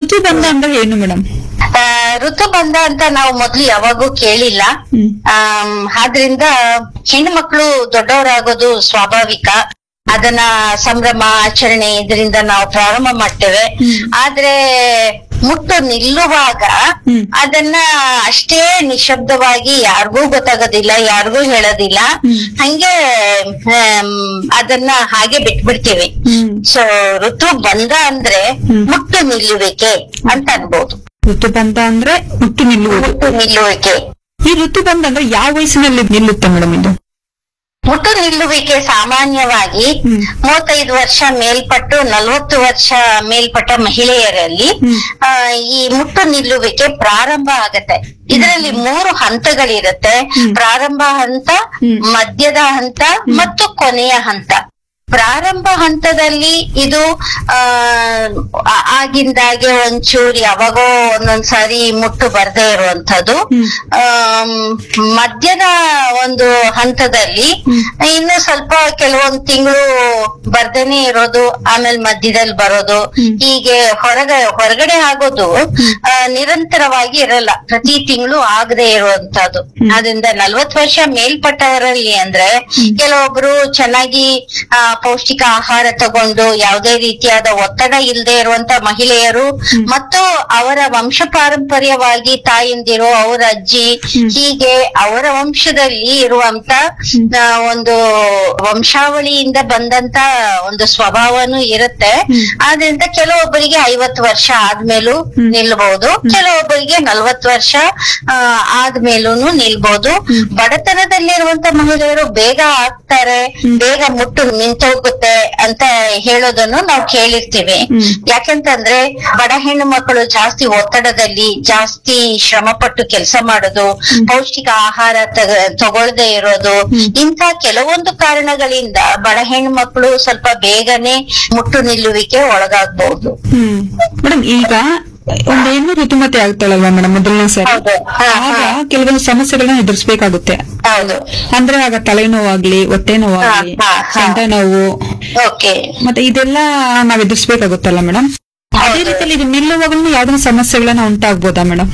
ಋತುಬಂಧ ಅಂದ್ರೆ ಏನು ಮೇಡಮ್? ಋತುಬಂಧ ಅಂತ ನಾವು ಮೊದ್ಲು ಯಾವಾಗೂ ಕೇಳಿಲ್ಲ. ಆದ್ರಿಂದ ಹೆಣ್ಣು ಮಕ್ಕಳು ದೊಡ್ಡವರಾಗೋದು ಸ್ವಾಭಾವಿಕ. ಅದನ್ನ ಸಂಭ್ರಮ ಆಚರಣೆ ಇದರಿಂದ ನಾವು ಪ್ರಾರಂಭ ಮಾಡ್ತೇವೆ. ಆದ್ರೆ ಮುಟ್ಟು ನಿಲ್ಲುವಾಗ ಅದನ್ನ ಅಷ್ಟೇ ನಿಶಬ್ದವಾಗಿ ಯಾರಿಗೂ ಗೊತ್ತಾಗೋದಿಲ್ಲ, ಯಾರಿಗೂ ಹೇಳೋದಿಲ್ಲ, ಹಂಗೆ ಅದನ್ನ ಹಾಗೆ ಬಿಟ್ಬಿಡ್ತೀವಿ. ಸೊ ಋತು ಬಂಧ ಅಂದ್ರೆ ಮುಟ್ಟು ನಿಲ್ಲುವಿಕೆ ಅಂತ ಅನ್ಬೋದು. ಋತುಬಂಧ ಅಂದ್ರೆ ಮುಟ್ಟು ನಿಲ್ಲುವಿಕೆ. ಈ ಋತುಬಂಧ ಅಂದ್ರೆ ಯಾವ ವಯಸ್ಸಿನಲ್ಲಿ ನಿಲ್ಲುತ್ತೆ ಮೇಡಮ್ ಇದು? ಮುಟ್ಟು ನಿಲ್ಲುವಿಕೆ ಸಾಮಾನ್ಯವಾಗಿ 35 ವರ್ಷ ಮೇಲ್ಪಟ್ಟು 40 ವರ್ಷ ಮೇಲ್ಪಟ್ಟ ಮಹಿಳೆಯರಲ್ಲಿ ಈ ಮುಟ್ಟು ನಿಲ್ಲುವಿಕೆ ಪ್ರಾರಂಭ ಆಗತ್ತೆ. ಇದರಲ್ಲಿ 3 ಹಂತಗಳಿರುತ್ತೆ. ಪ್ರಾರಂಭ ಹಂತ, ಮಧ್ಯದ ಹಂತ ಮತ್ತು ಕೊನೆಯ ಹಂತ. ಪ್ರಾರಂಭ ಹಂತದಲ್ಲಿ ಇದು ಆಗಿಂದಾಗೆ ಒಂಚೂರು ಯಾವಾಗೋ ಒಂದೊಂದ್ಸಾರಿ ಮುಟ್ಟು ಬರ್ದೇ ಇರುವಂತದ್ದು. ಮಧ್ಯದ ಒಂದು ಹಂತದಲ್ಲಿ ಇನ್ನು ಸ್ವಲ್ಪ ಕೆಲವೊಂದ್ ತಿಂಗಳು ಬರ್ದೇನೆ ಇರೋದು, ಆಮೇಲೆ ಮಧ್ಯದಲ್ಲಿ ಬರೋದು, ಹೀಗೆ ಹೊರಗಡೆ ಆಗೋದು ನಿರಂತರವಾಗಿ ಇರಲ್ಲ, ಪ್ರತಿ ತಿಂಗಳು ಆಗದೆ ಇರುವಂತದ್ದು. ಅದರಿಂದ 40 ವರ್ಷ ಮೇಲ್ಪಟ್ಟವರಲ್ಲಿ ಅಂದ್ರೆ ಕೆಲವೊಬ್ರು ಚೆನ್ನಾಗಿ ಪೌಷ್ಟಿಕ ಆಹಾರ ತಗೊಂಡು ಯಾವುದೇ ರೀತಿಯಾದ ಒತ್ತಡ ಇಲ್ಲದೆ ಇರುವಂತ ಮಹಿಳೆಯರು ಮತ್ತು ಅವರ ವಂಶ ಪಾರಂಪರ್ಯವಾಗಿ ತಾಯಂದಿರು, ಅವರ ಅಜ್ಜಿ, ಹೀಗೆ ಅವರ ವಂಶದಲ್ಲಿ ಇರುವಂತ ಒಂದು ವಂಶಾವಳಿಯಿಂದ ಬಂದಂತ ಒಂದು ಸ್ವಭಾವನೂ ಇರುತ್ತೆ. ಆದ್ರಿಂದ ಕೆಲವೊಬ್ಬರಿಗೆ 50 ವರ್ಷ ಆದ್ಮೇಲೂ ನಿಲ್ಬಹುದು, ಕೆಲವೊಬ್ಬರಿಗೆ 40 ವರ್ಷ ಆದ್ಮೇಲೂನು ನಿಲ್ಬಹುದು. ಬಡತನದಲ್ಲಿರುವಂತ ಮಹಿಳೆಯರು ಬೇಗ ಆಗ್ತಾರೆ, ಬೇಗ ಮುಟ್ಟು ನಿಂತೋಗುತ್ತೆ ಅಂತ ಹೇಳೋದನ್ನು ನಾವು ಕೇಳಿರ್ತೀವಿ. ಯಾಕಂತಂದ್ರೆ ಬಡ ಹೆಣ್ಣು ಮಕ್ಕಳು ಜಾಸ್ತಿ ಒತ್ತಡದಲ್ಲಿ, ಜಾಸ್ತಿ ಶ್ರಮ ಪಟ್ಟು ಕೆಲಸ ಮಾಡೋದು, ಪೌಷ್ಟಿಕ ಆಹಾರ ತಗೊಳ್ದೇ ಇರೋದು, ಇಂಥ ಕೆಲವೊಂದು ಕಾರಣಗಳಿಂದ ಬಡ ಹೆಣ್ಣು ಮಕ್ಕಳು ಸ್ವಲ್ಪ ಬೇಗನೆ ಮುಟ್ಟು ನಿಲ್ಲುವಿಕೆ ಒಳಗಾಗಬಹುದು. ಮೇಡಮ್, ಈಗ ಒಂದು ಹೆಣ್ಣು ಋತುಮತಿ ಆಗ್ತಾಳಲ್ವಾ ಮೇಡಮ್ ಮೊದಲನೇ ಸರಿ, ಆಗ ಕೆಲವೊಂದು ಸಮಸ್ಯೆಗಳನ್ನ ಎದುರಿಸಬೇಕಾಗುತ್ತೆ. ಅಂದ್ರೆ ಆಗ ತಲೆನೋವಾಗ್ಲಿ, ಹೊಟ್ಟೆ ನೋವಾಗ್ಲಿ, ಸೊಂಟ ನೋವು, ಮತ್ತೆ ಇದೆಲ್ಲ ನಾವ್ ಎದುರಿಸಬೇಕಾಗುತ್ತಲ್ಲ ಮೇಡಮ್. ಅದೇ ರೀತಿಯಲ್ಲಿ ಇದು ನಿಲ್ಲುವಾಗಲೂ ಯಾವ್ದಾದ್ರು ಸಮಸ್ಯೆಗಳನ್ನ ಉಂಟಾಗ್ಬೋದಾ ಮೇಡಮ್?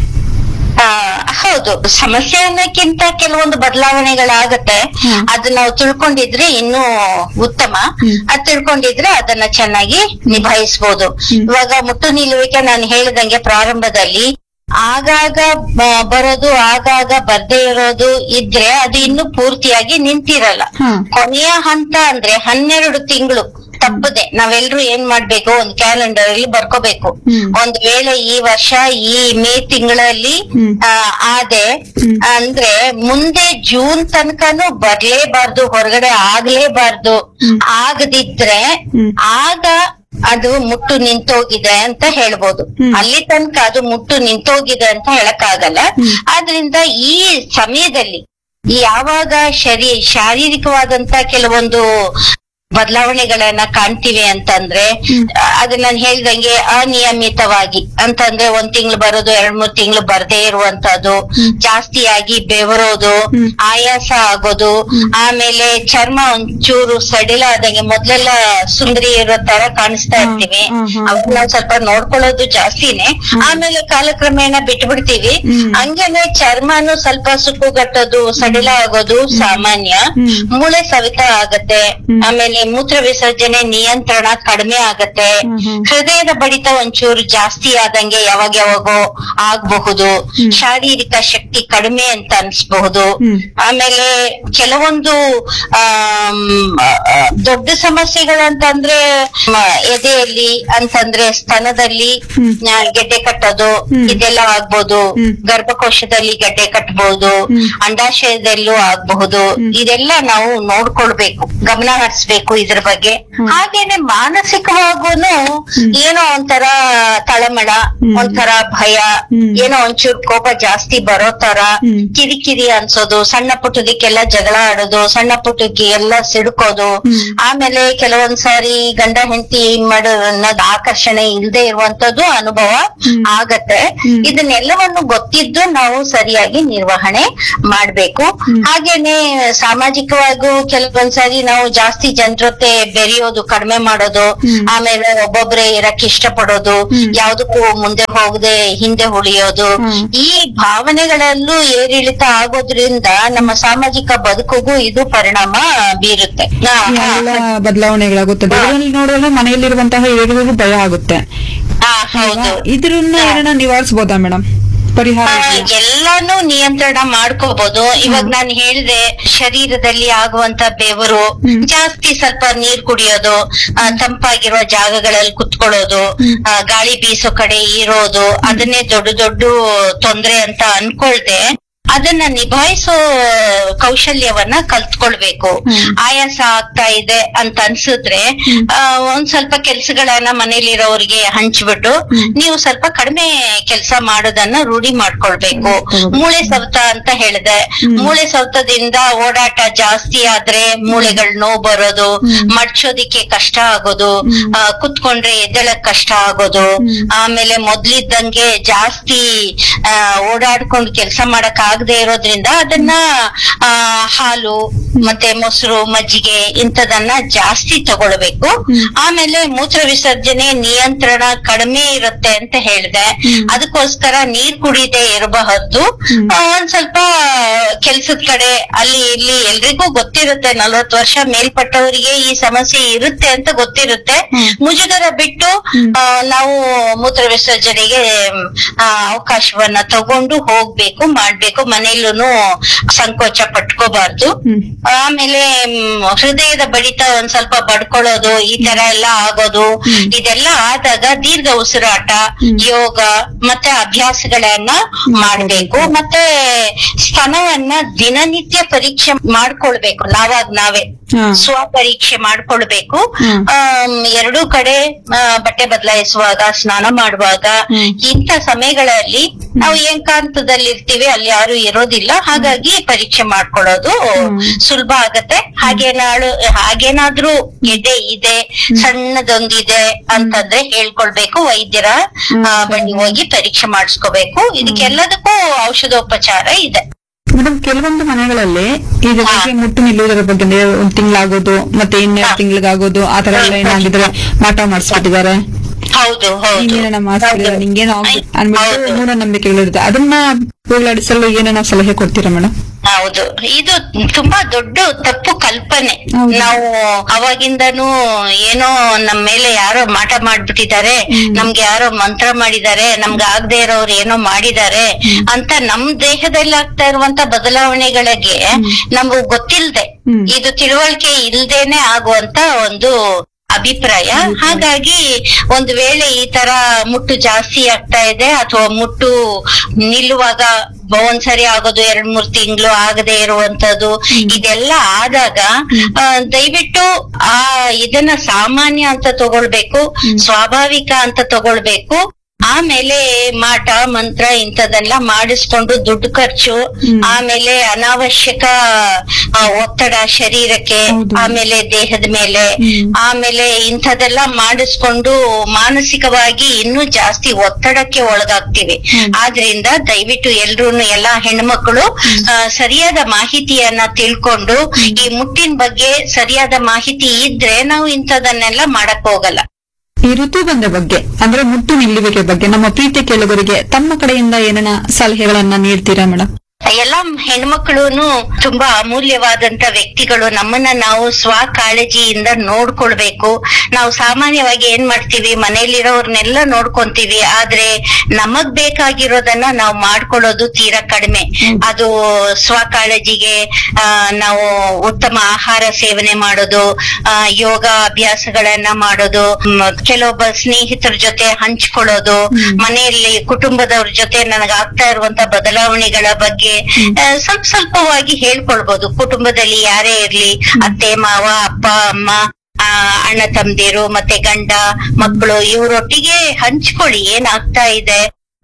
ಹೌದು, ಸಮಸ್ಯೆ ಅನ್ನೋಕ್ಕಿಂತ ಕೆಲವೊಂದು ಬದಲಾವಣೆಗಳಾಗತ್ತೆ. ಅದು ನಾವು ತಿಳ್ಕೊಂಡಿದ್ರೆ ಇನ್ನೂ ಉತ್ತಮ. ಅದ್ ತಿಳ್ಕೊಂಡಿದ್ರೆ ಅದನ್ನ ಚೆನ್ನಾಗಿ ನಿಭಾಯಿಸಬಹುದು. ಇವಾಗ ಮುಟ್ಟು ನಿಲ್ಲುವಿಕೆ ನಾನು ಹೇಳಿದಂಗೆ ಪ್ರಾರಂಭದಲ್ಲಿ ಆಗಾಗ ಬರೋದು, ಆಗಾಗ ಬರ್ದೇ ಇರೋದು ಇದ್ರೆ ಅದು ಇನ್ನು ಪೂರ್ತಿಯಾಗಿ ನಿಂತಿರಲ್ಲ. ಕೊನೆಯ ಹಂತ ಅಂದ್ರೆ 12 ತಿಂಗಳು ತಪ್ಪದೆ ನಾವೆಲ್ಲರೂ ಏನ್ ಮಾಡ್ಬೇಕು, ಒಂದ್ ಕ್ಯಾಲೆಂಡರ್ ಅಲ್ಲಿ ಬರ್ಕೋಬೇಕು. ಒಂದ್ ವೇಳೆ ಈ ವರ್ಷ ಈ ಮೇ ತಿಂಗಳಲ್ಲಿ ಆದೆ ಅಂದ್ರೆ ಮುಂದೆ ಜೂನ್ ತನಕನೂ ಬರ್ಲೇಬಾರ್ದು, ಹೊರಗಡೆ ಆಗ್ಲೇಬಾರ್ದು. ಆಗದಿದ್ರೆ ಆಗ ಅದು ಮುಟ್ಟು ನಿಂತೋಗಿದೆ ಅಂತ ಹೇಳ್ಬೋದು. ಅಲ್ಲಿ ತನಕ ಅದು ಮುಟ್ಟು ನಿಂತೋಗಿದೆ ಅಂತ ಹೇಳಕ್ಕಾಗಲ್ಲ. ಆದ್ರಿಂದ ಈ ಸಮಯದಲ್ಲಿ ಯಾವಾಗ ಶಾರೀರಿಕವಾದಂತ ಕೆಲವೊಂದು ಬದಲಾವಣೆಗಳನ್ನ ಕಾಣ್ತೀವಿ ಅಂತಂದ್ರೆ, ಅದು ನಾನು ಹೇಳ್ದಂಗೆ ಅನಿಯಮಿತವಾಗಿ ಅಂತಂದ್ರೆ 1 ತಿಂಗಳು ಬರೋದು, 2-3 ತಿಂಗಳು ಬರ್ದೇ ಇರುವಂತದ್ದು, ಜಾಸ್ತಿಯಾಗಿ ಬೆವರೋದು, ಆಯಾಸ ಆಗೋದು, ಆಮೇಲೆ ಚರ್ಮ ಒಂಚೂರು ಸಡಿಲ ಆದಂಗೆ, ಮೊದ್ಲೆಲ್ಲ ಸುಂದರಿ ಇರೋ ತರ ಕಾಣಿಸ್ತಾ ಇರ್ತೀವಿ, ಅವನ್ನ ಸ್ವಲ್ಪ ನೋಡ್ಕೊಳ್ಳೋದು ಜಾಸ್ತಿನೇ. ಆಮೇಲೆ ಕಾಲಕ್ರಮೇಣ ಬಿಟ್ಬಿಡ್ತೀವಿ. ಹಂಗೇನೆ ಚರ್ಮನು ಸ್ವಲ್ಪ ಸುಕ್ಕುಗಟ್ಟೋದು, ಸಡಿಲ ಆಗೋದು ಸಾಮಾನ್ಯ. ಮೂಳೆ ಸವಿತ ಆಗತ್ತೆ. ಆಮೇಲೆ ಮೂತ್ರ ವಿಸರ್ಜನೆ ನಿಯಂತ್ರಣ ಕಡಿಮೆ ಆಗತ್ತೆ. ಹೃದಯದ ಬಡಿತ ಒಂಚೂರು ಜಾಸ್ತಿ ಆದಂಗೆ ಯಾವಾಗೋ ಆಗಬಹುದು. ಶಾರೀರಿಕ ಶಕ್ತಿ ಕಡಿಮೆ ಅಂತ ಅನ್ಸ್ಬಹುದು. ಆಮೇಲೆ ಕೆಲವೊಂದು ದೊಡ್ಡ ಸಮಸ್ಯೆಗಳಂತಂದ್ರೆ ಎದೆಯಲ್ಲಿ ಅಂತಂದ್ರೆ ಸ್ತನದಲ್ಲಿ ಗೆಡ್ಡೆ ಕಟ್ಟೋದು, ಇದೆಲ್ಲ ಆಗ್ಬಹುದು. ಗರ್ಭಕೋಶದಲ್ಲಿ ಗೆಡ್ಡೆ ಕಟ್ಟಬಹುದು, ಅಂಡಾಶಯದಲ್ಲೂ ಆಗ್ಬಹುದು. ಇದೆಲ್ಲ ನಾವು ನೋಡ್ಕೊಳ್ಬೇಕು, ಗಮನ ಹರಿಸ್ಬೇಕು ಇದ್ರ ಬಗ್ಗೆ. ಹಾಗೇನೆ ಮಾನಸಿಕವಾಗೂನು ಏನೋ ಒಂಥರ ತಳಮಳ, ಒಂಥರ ಭಯ, ಏನೋ ಒಂಚೂರು ಕೋಪ ಜಾಸ್ತಿ ಬರೋ ತರ, ಕಿರಿಕಿರಿ ಅನ್ಸೋದು, ಸಣ್ಣ ಪುಟ್ಟದಕ್ಕೆಲ್ಲ ಜಗಳ ಆಡೋದು, ಸಣ್ಣ ಪುಟ್ಟಕ್ಕೆ ಎಲ್ಲ ಸಿಡ್ಕೋದು. ಆಮೇಲೆ ಕೆಲವೊಂದ್ಸಾರಿ ಗಂಡ ಹೆಂಡತಿ ಮಾಡೋ ಅನ್ನೋದು ಆಕರ್ಷಣೆ ಇಲ್ಲದೆ ಇರುವಂತದ್ದು ಅನುಭವ ಆಗತ್ತೆ. ಇದನ್ನೆಲ್ಲವನ್ನು ಗೊತ್ತಿದ್ದು ನಾವು ಸರಿಯಾಗಿ ನಿರ್ವಹಣೆ ಮಾಡ್ಬೇಕು. ಹಾಗೇನೆ ಸಾಮಾಜಿಕವಾಗೂ ಕೆಲವೊಂದ್ಸಾರಿ ನಾವು ಜಾಸ್ತಿ ಜನರ ಜನರ ಬೆರೆಯೋದು ಕಡಿಮೆ ಮಾಡೋದು, ಆಮೇಲೆ ಒಬ್ಬೊಬ್ರೆ ಇರಕ್ ಇಷ್ಟಪಡೋದು, ಯಾವ್ದಕ್ಕೂ ಮುಂದೆ ಹೋಗದೆ ಹಿಂದೆ ಉಳಿಯೋದು, ಈ ಭಾವನೆಗಳಲ್ಲೂ ಏರಿಳಿತ ಆಗೋದ್ರಿಂದ ನಮ್ಮ ಸಾಮಾಜಿಕ ಬದುಕಿಗೂ ಇದು ಪರಿಣಾಮ ಬೀರುತ್ತೆ. ಬದಲಾವಣೆಗಳಾಗುತ್ತದೆ. ಇದರಲ್ಲಿ ನೋಡಿದ್ರೆ ಮನೆಯಲ್ಲಿರುವಂತಹ ಹಿರಿಯರಿಗೂ ಭಯ ಆಗುತ್ತೆ. ಹೌದು. ಇದನ್ನ ಏನನ್ನ ನಿವಾರಿಸಬಹುದಾ ಮೇಡಮ್? ಪರಿಹಾರ ಎಲ್ಲಾನು ನಿಯಂತ್ರಣ ಮಾಡ್ಕೋಬಹುದು. ಇವಾಗ ನಾನು ಹೇಳಿದೆ, ಶರೀರದಲ್ಲಿ ಆಗುವಂತ ಬೆವರು ಜಾಸ್ತಿ, ಸ್ವಲ್ಪ ನೀರ್ ಕುಡಿಯೋದು, ತಂಪಾಗಿರುವ ಜಾಗಗಳಲ್ಲಿ ಕುತ್ಕೊಳ್ಳೋದು, ಗಾಳಿ ಬೀಸೋ ಕಡೆ ಇರೋದು, ಅದನ್ನೇ ದೊಡ್ಡ ದೊಡ್ಡ ತೊಂದ್ರೆ ಅಂತ ಅನ್ಕೊಳ್ದೆ ಅದನ್ನ ನಿಭಾಯಿಸೋ ಕೌಶಲ್ಯವನ್ನ ಕಲ್ತ್ಕೊಳ್ಬೇಕು. ಆಯಾಸ ಆಗ್ತಾ ಇದೆ ಅಂತ ಅನ್ಸಿದ್ರೆ ಒಂದ್ ಸ್ವಲ್ಪ ಕೆಲ್ಸಗಳನ್ನ ಮನೇಲಿರೋರಿಗೆ ಹಂಚ್ಬಿಟ್ಟು ನೀವು ಸ್ವಲ್ಪ ಕಡಿಮೆ ಕೆಲಸ ಮಾಡೋದನ್ನ ರೂಢಿ ಮಾಡ್ಕೊಳ್ಬೇಕು. ಮೂಳೆ ಸವತ ಅಂತ ಹೇಳಿದೆ, ಮೂಳೆ ಸವತದಿಂದ ಓಡಾಟ ಜಾಸ್ತಿ ಆದ್ರೆ ಮೂಳೆಗಳು ನೋವು ಬರೋದು, ಮಡ್ಚೋದಿಕ್ಕೆ ಕಷ್ಟ ಆಗೋದು, ಕುತ್ಕೊಂಡ್ರೆ ಎದ್ದೇಳಕ್ ಕಷ್ಟ ಆಗೋದು, ಆಮೇಲೆ ಮೊದ್ಲಿದ್ದಂಗೆ ಜಾಸ್ತಿ ಓಡಾಡ್ಕೊಂಡು ಕೆಲಸ ಮಾಡಕ್ ಆಗದೆ ಇರೋದ್ರಿಂದ ಅದನ್ನ ಹಾಲು ಮತ್ತೆ ಮೊಸರು, ಮಜ್ಜಿಗೆ ಇಂಥದನ್ನ ಜಾಸ್ತಿ ತಗೊಳ್ಬೇಕು. ಆಮೇಲೆ ಮೂತ್ರ ವಿಸರ್ಜನೆ ನಿಯಂತ್ರಣ ಕಡಿಮೆ ಇರುತ್ತೆ ಅಂತ ಹೇಳಿದೆ, ಅದಕ್ಕೋಸ್ಕರ ನೀರ್ ಕುಡಿದೇ ಇರಬಹುದು. ಒಂದ್ ಸ್ವಲ್ಪ ಕೆಲ್ಸದ ಕಡೆ ಅಲ್ಲಿ ಇಲ್ಲಿ ಎಲ್ರಿಗೂ ಗೊತ್ತಿರುತ್ತೆ, 40 ವರ್ಷ ಮೇಲ್ಪಟ್ಟವರಿಗೆ ಈ ಸಮಸ್ಯೆ ಇರುತ್ತೆ ಅಂತ ಗೊತ್ತಿರುತ್ತೆ. ಮುಜುಗರ ಬಿಟ್ಟು ನಾವು ಮೂತ್ರ ವಿಸರ್ಜನೆಗೆ ಅವಕಾಶವನ್ನ ತಗೊಂಡು ಹೋಗ್ಬೇಕು, ಮಾಡ್ಬೇಕು. ಮನೆಯಲ್ಲೂ ಸಂಕೋಚ ಪಟ್ಕೋಬಾರ್ದು. ಆಮೇಲೆ ಹೃದಯದ ಬಡಿತ ಒಂದ್ ಸ್ವಲ್ಪ ಬಡ್ಕೊಳ್ಳೋದು, ಈ ತರ ಎಲ್ಲ ಆಗೋದು, ಇದೆಲ್ಲ ಆದಾಗ ದೀರ್ಘ ಉಸಿರಾಟ, ಯೋಗ ಮತ್ತೆ ಅಭ್ಯಾಸಗಳನ್ನ ಮಾಡ್ಬೇಕು. ಮತ್ತೆ ಸ್ತನವನ್ನ ದಿನನಿತ್ಯ ಪರೀಕ್ಷೆ ಮಾಡ್ಕೊಳ್ಬೇಕು, ನಾವೇ ಸ್ವಪರೀಕ್ಷೆ ಮಾಡ್ಕೊಳ್ಬೇಕು. ಎರಡೂ ಕಡೆ ಬಟ್ಟೆ ಬದಲಾಯಿಸುವಾಗ, ಸ್ನಾನ ಮಾಡುವಾಗ, ಇಂಥ ಸಮಯಗಳಲ್ಲಿ ನಾವು ಏಕಾಂತದಲ್ಲಿ ಇರ್ತೀವಿ, ಅಲ್ಲಿ ಯಾರು ಇರೋದಿಲ್ಲ, ಹಾಗಾಗಿ ಪರೀಕ್ಷೆ ಮಾಡ್ಕೊಳ್ಳೋದು ಸುಲಭ ಆಗತ್ತೆ. ಹಾಗೇನಾದ್ರೂ ಎದೆ ಇದೆ, ಸಣ್ಣದೊಂದಿದೆ ಅಂತಂದ್ರೆ ಹೇಳ್ಕೊಳ್ಬೇಕು, ವೈದ್ಯರ ಬಳಿ ಹೋಗಿ ಪರೀಕ್ಷೆ ಮಾಡಿಸ್ಕೋಬೇಕು. ಇದಕ್ಕೆಲ್ಲದಕ್ಕೂ ಔಷಧೋಪಚಾರ ಇದೆ. ಮೇಡಮ್, ಕೆಲವೊಂದು ಮನೆಗಳಲ್ಲಿ ಈಗ ಮುಟ್ಟು ನಿಲ್ಲುವುದರ ಬಗ್ಗೆ 1 ತಿಂಗಳಾಗೋದು, ಮತ್ತೆ 2 ತಿಂಗಳಿಗಾಗೋದು, ಆತರ ಎಲ್ಲ ಏನಾಗಿದ್ರೆ ಮಾಟ ಮಾಡಿಸ್ಬಿಟ್ಟಿದ್ದಾರೆ. ಹೌದು ಹೌದು, ನಿಂಗೇನೋ ಅನ್ಬಿಟ್ಟು ಮೂಢನಂಬಿಕೆಗಳಿರುತ್ತೆ. ಅದನ್ನ ಹೋಗ್ಲಾಡಿಸಲು ಏನೇನೋ ಸಲಹೆ ಕೊಡ್ತೀರಾ ಮೇಡಮ್? ಹೌದು, ಇದು ತುಂಬಾ ದೊಡ್ಡ ತಪ್ಪು ಕಲ್ಪನೆ. ನಾವು ಅವಾಗಿಂದನೂ ಏನೋ ನಮ್ ಮೇಲೆ ಯಾರೋ ಮಾಟ ಮಾಡ್ಬಿಟ್ಟಿದ್ದಾರೆ, ನಮ್ಗೆ ಯಾರೋ ಮಂತ್ರ ಮಾಡಿದ್ದಾರೆ, ನಮ್ಗೆ ಆಗದೆ ಇರೋರು ಏನೋ ಮಾಡಿದ್ದಾರೆ ಅಂತ ನಮ್ ದೇಹದಲ್ಲಿ ಆಗ್ತಾ ಇರುವಂತ ಬದಲಾವಣೆಗಳಿಗೆ ನಮ್ಗೆ ಗೊತ್ತಿಲ್ದೆ, ಇದು ತಿಳುವಳಿಕೆ ಇಲ್ದೇನೆ ಆಗುವಂತ ಒಂದು ಅಭಿಪ್ರಾಯ. ಹಾಗಾಗಿ ಒಂದು ವೇಳೆ ಈ ತರ ಮುಟ್ಟು ಜಾಸ್ತಿ ಆಗ್ತಾ ಇದೆ ಅಥವಾ ಮುಟ್ಟು ನಿಲ್ಲುವಾಗ ಒಂದ್ಸರಿ ಆಗೋದು, 2-3 ತಿಂಗಳು ಆಗದೆ ಇರುವಂತದ್ದು, ಇದೆಲ್ಲ ಆದಾಗ ದಯವಿಟ್ಟು ಇದನ್ನ ಸಾಮಾನ್ಯ ಅಂತ ತಗೊಳ್ಬೇಕು, ಸ್ವಾಭಾವಿಕ ಅಂತ ತಗೊಳ್ಬೇಕು. ಆಮೇಲೆ ಮಾಟ ಮಂತ್ರ ಇಂಥದೆಲ್ಲ ಮಾಡಿಸ್ಕೊಂಡು ದುಡ್ಡು ಖರ್ಚು, ಆಮೇಲೆ ಅನಾವಶ್ಯಕ ಒತ್ತಡ ಶರೀರಕ್ಕೆ, ಆಮೇಲೆ ದೇಹದ ಮೇಲೆ, ಆಮೇಲೆ ಇಂಥದೆಲ್ಲ ಮಾಡಿಸ್ಕೊಂಡು ಮಾನಸಿಕವಾಗಿ ಇನ್ನೂ ಜಾಸ್ತಿ ಒತ್ತಡಕ್ಕೆ ಒಳಗಾಗ್ತಿವಿ. ಆದ್ರಿಂದ ದಯವಿಟ್ಟು ಎಲ್ಲಾ ಹೆಣ್ಮಕ್ಳು ಸರಿಯಾದ ಮಾಹಿತಿಯನ್ನ ತಿಳ್ಕೊಂಡು, ಈ ಮುಟ್ಟಿನ ಬಗ್ಗೆ ಸರಿಯಾದ ಮಾಹಿತಿ ಇದ್ರೆ ನಾವು ಇಂಥದನ್ನೆಲ್ಲ ಮಾಡಕ್ ಹೋಗಲ್ಲ. ಈ ಋತುಬಂಧ ಬಗ್ಗೆ ಅಂದ್ರೆ ಮುಟ್ಟು ನಿಲ್ಲುವಿಕೆ ಬಗ್ಗೆ ನಮ್ಮ ಪ್ರೀತಿ ಕೇಳುಗರಿಗೆ ತಮ್ಮ ಕಡೆಯಿಂದ ಏನೇನ ಸಲಹೆಗಳನ್ನ ನೀಡ್ತೀರಾ ಮೇಡಮ್? ಎಲ್ಲಾ ಹೆಣ್ಮಕ್ಳುನು ತುಂಬಾ ಅಮೂಲ್ಯವಾದಂತ ವ್ಯಕ್ತಿಗಳು. ನಮ್ಮನ್ನ ನಾವು ಸ್ವಕಾಳಜಿಯಿಂದ ನೋಡ್ಕೊಳ್ಬೇಕು. ನಾವು ಸಾಮಾನ್ಯವಾಗಿ ಏನ್ ಮಾಡ್ತೀವಿ, ಮನೆಯಲ್ಲಿರೋರ್ನೆಲ್ಲ ನೋಡ್ಕೊಂತೀವಿ, ಆದ್ರೆ ನಮಗ್ ಬೇಕಾಗಿರೋದನ್ನ ನಾವು ಮಾಡ್ಕೊಳ್ಳೋದು ತೀರಾ ಕಡಿಮೆ. ಅದು ಸ್ವಕಾಳಜಿಗೆ ನಾವು ಉತ್ತಮ ಆಹಾರ ಸೇವನೆ ಮಾಡೋದು, ಯೋಗ ಅಭ್ಯಾಸಗಳನ್ನ ಮಾಡೋದು, ಕೆಲವೊಬ್ಬ ಸ್ನೇಹಿತರ ಜೊತೆ ಹಂಚ್ಕೊಳ್ಳೋದು, ಮನೆಯಲ್ಲಿ ಕುಟುಂಬದವ್ರ ಜೊತೆ ನನಗಾಗ್ತಾ ಇರುವಂತ ಬದಲಾವಣೆಗಳ ಬಗ್ಗೆ ಸ್ವಲ್ಪವಾಗಿ ಹೇಳ್ಕೊಳ್ಬಹುದು. ಕುಟುಂಬದಲ್ಲಿ ಯಾರೇ ಇರ್ಲಿ, ಅತ್ತೆ ಮಾವ, ಅಪ್ಪ ಅಮ್ಮ, ಅಣ್ಣ ತಮ್ಮದಿರು, ಮತ್ತೆ ಗಂಡ ಮಕ್ಕಳು, ಇವರೊಟ್ಟಿಗೆ ಹಂಚ್ಕೊಳ್ಳಿ ಏನಾಗ್ತಾ ಇದೆ.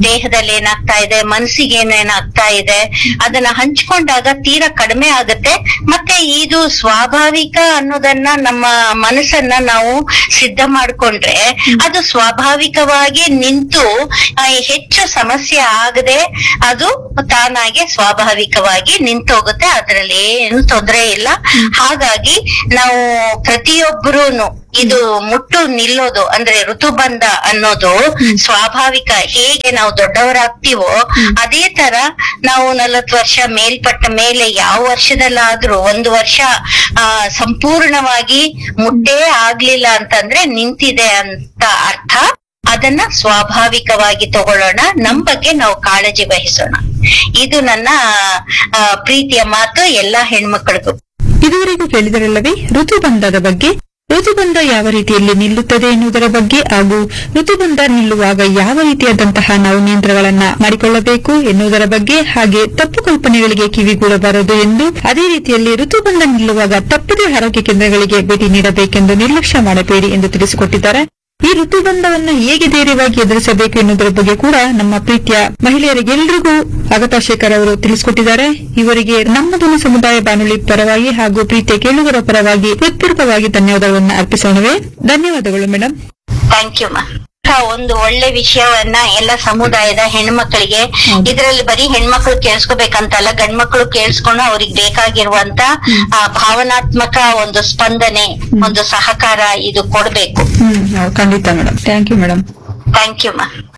ದೇಹದಲ್ಲಿ ಏನಾಗ್ತಾ ಇದೆ, ಮನಸ್ಸಿಗೆ ಏನೇನಾಗ್ತಾ ಇದೆ ಅದನ್ನ ಹಂಚ್ಕೊಂಡಾಗ ತೀರಾ ಕಡಿಮೆ ಆಗುತ್ತೆ. ಮತ್ತೆ ಇದು ಸ್ವಾಭಾವಿಕ ಅನ್ನೋದನ್ನ ನಮ್ಮ ಮನಸ್ಸನ್ನ ನಾವು ಸಿದ್ಧ ಮಾಡ್ಕೊಂಡ್ರೆ ಅದು ಸ್ವಾಭಾವಿಕವಾಗಿ ನಿಂತು ಹೆಚ್ಚು ಸಮಸ್ಯೆ ಆಗದೆ ಅದು ತಾನಾಗೆ ಸ್ವಾಭಾವಿಕವಾಗಿ ನಿಂತೋಗುತ್ತೆ. ಅದ್ರಲ್ಲಿ ಏನು ತೊಂದರೆ ಇಲ್ಲ. ಹಾಗಾಗಿ ನಾವು ಪ್ರತಿಯೊಬ್ಬರೂನು ಇದು ಮುಟ್ಟು ನಿಲ್ಲೋದು ಅಂದ್ರೆ ಋತುಬಂಧ ಅನ್ನೋದು ಸ್ವಾಭಾವಿಕ. ಹೇಗೆ ನಾವು ದೊಡ್ಡವರಾಗ್ತೀವೋ ಅದೇ ತರ ನಾವು 40 ವರ್ಷ ಮೇಲ್ಪಟ್ಟ ಮೇಲೆ ಯಾವ ವರ್ಷದಲ್ಲಾದ್ರೂ 1 ವರ್ಷ ಸಂಪೂರ್ಣವಾಗಿ ಮುಟ್ಟೇ ಆಗ್ಲಿಲ್ಲ ಅಂತಂದ್ರೆ ನಿಂತಿದೆ ಅಂತ ಅರ್ಥ. ಅದನ್ನ ಸ್ವಾಭಾವಿಕವಾಗಿ ತಗೊಳ್ಳೋಣ, ನಮ್ ಬಗ್ಗೆ ನಾವು ಕಾಳಜಿ ವಹಿಸೋಣ. ಇದು ನನ್ನ ಪ್ರೀತಿಯ ಮಾತು ಎಲ್ಲಾ ಹೆಣ್ಮಕ್ಳಿಗೂ. ಇದುವರೆಗೂ ಕೇಳಿದರಲ್ಲವೇ ಋತುಬಂಧದ ಬಗ್ಗೆ. ಋತುಬಂಧ ಯಾವ ರೀತಿಯಲ್ಲಿ ನಿಲ್ಲುತ್ತದೆ ಎನ್ನುವುದರ ಬಗ್ಗೆ ಹಾಗೂ ಋತುಬಂಧ ನಿಲ್ಲುವಾಗ ಯಾವ ರೀತಿಯಾದಂತಹ ನಾವು ನಿಯಂತ್ರಣಗಳನ್ನ ಮಾಡಿಕೊಳ್ಳಬೇಕು ಎನ್ನುವುದರ ಬಗ್ಗೆ, ಹಾಗೆ ತಪ್ಪು ಕಲ್ಪನೆಗಳಿಗೆ ಕಿವಿಗೂಡಬಾರದು ಎಂದು, ಅದೇ ರೀತಿಯಲ್ಲಿ ಋತುಬಂಧ ನಿಲ್ಲುವಾಗ ತಪ್ಪದೇ ಆರೋಗ್ಯ ಕೇಂದ್ರಗಳಿಗೆ ಭೇಟಿ ನೀಡಬೇಕೆಂದು ನಿರ್ಲಕ್ಷ್ಯ ಮಾಡಬೇಡಿ ಎಂದು ತಿಳಿಸಿಕೊಟ್ಟಿದ್ದಾರೆ. ಈ ಋತುಬಂಧವನ್ನ ಹೇಗೆ ಧೈರ್ಯವಾಗಿ ಎದುರಿಸಬೇಕು ಎನ್ನುವುದರ ಬಗ್ಗೆ ಕೂಡ ನಮ್ಮ ಪ್ರೀತಿಯ ಮಹಿಳೆಯರಿಗೆಲ್ಲರಿಗೂ ಅಗತಾ ಶೇಖರ್ ಅವರು ತಿಳಿಸಿಕೊಟ್ಟಿದ್ದಾರೆ. ಇವರಿಗೆ ನಮ್ಮ ಧ್ವನಿ ಸಮುದಾಯ ಬಾನುಲಿ ಪರವಾಗಿ ಹಾಗೂ ಪ್ರೀತಿಯ ಕೇಳುಗರ ಪರವಾಗಿ ಹೃತ್ಪೂರ್ವಕವಾಗಿ ಧನ್ಯವಾದಗಳನ್ನು ಅರ್ಪಿಸೋಣವೇ. ಧನ್ಯವಾದಗಳು ಮೇಡಮ್. ಥ್ಯಾಂಕ್ ಯು ಮಾ. ಒಂದು ಒಳ್ಳೆ ವಿಷಯವನ್ನ ಎಲ್ಲ ಸಮುದಾಯದ ಹೆಣ್ಮಕ್ಳಿಗೆ, ಇದರಲ್ಲಿ ಬರೀ ಹೆಣ್ಮಕ್ಳು ಕೇಳಿಸ್ಕೋಬೇಕಂತಲ್ಲ, ಗಂಡ್ಮಕ್ಳು ಕೇಳಿಸ್ಕೊಂಡು ಅವ್ರಿಗೆ ಬೇಕಾಗಿರುವಂತ ಭಾವನಾತ್ಮಕ ಒಂದು ಸ್ಪಂದನೆ, ಒಂದು ಸಹಕಾರ ಇದು ಕೊಡ್ಬೇಕು. ಖಂಡಿತ madam. Thank you madam. Thank you ಮಾ.